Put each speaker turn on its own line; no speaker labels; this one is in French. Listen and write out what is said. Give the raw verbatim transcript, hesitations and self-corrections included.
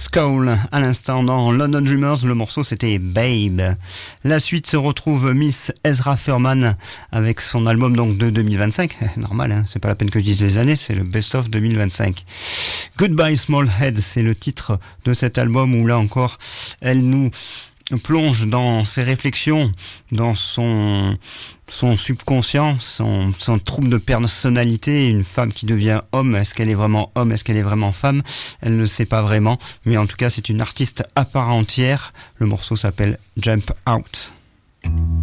Cole à l'instant dans London Dreamers, le morceau c'était Babe. La suite se retrouve Miss Ezra Furman avec son album donc de deux mille vingt-cinq, normal hein, c'est pas la peine que je dise les années, c'est le Best of deux mille vingt-cinq. Goodbye Small Head, c'est le titre de cet album où là encore elle nous plonge dans ses réflexions, dans son son subconscient, son, son trouble de personnalité, une femme qui devient homme, est-ce qu'elle est vraiment homme, est-ce qu'elle est vraiment femme, elle ne sait pas vraiment, mais en tout cas c'est une artiste à part entière, le morceau s'appelle Jump Out.